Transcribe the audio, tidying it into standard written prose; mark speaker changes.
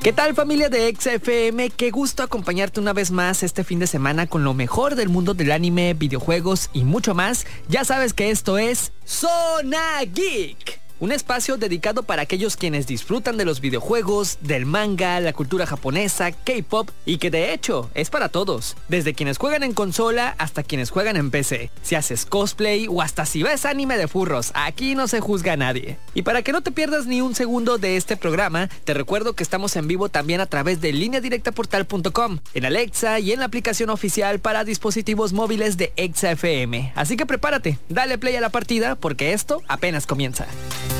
Speaker 1: ¿Qué tal, familia de Exa FM? Qué gusto acompañarte una vez más este fin de semana con lo mejor del mundo del anime, videojuegos y mucho más. Ya sabes que esto es Zona Geek, un espacio dedicado para aquellos quienes disfrutan de los videojuegos, del manga, la cultura japonesa, K-pop y que de hecho es para todos, desde quienes juegan en consola hasta quienes juegan en PC. Si haces cosplay o hasta si ves anime de furros, aquí no se juzga a nadie. Y para que no te pierdas ni un segundo de este programa, te recuerdo que estamos en vivo también a través de lineadirectaportal.com, en Alexa y en la aplicación oficial para dispositivos móviles de Exa FM. Así que prepárate, dale play a la partida porque esto apenas comienza.